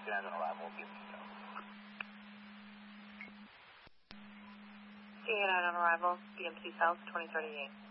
Taxi 9 on arrival, BMC South. Taxi 9 on arrival, BMC South, 2038.